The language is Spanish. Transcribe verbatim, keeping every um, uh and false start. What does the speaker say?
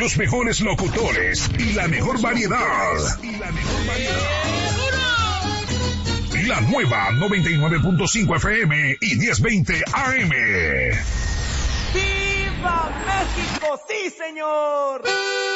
Los mejores locutores y la mejor variedad. Y la mejor variedad. La nueva noventa y nueve punto cinco F M y diez veinte A M. ¡Viva México! ¡Sí, señor!